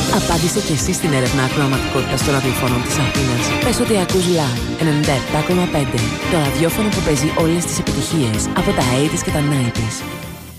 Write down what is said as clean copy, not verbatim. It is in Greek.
Απάντησε κι εσύ στην έρευνα ακροαματικότητας των ραδιοφώνων της Αθήνας. Πες ότι ακούς Live 97,5. Το ραδιόφωνο που παίζει όλες τις επιτυχίες από τα 80s και τα 90s.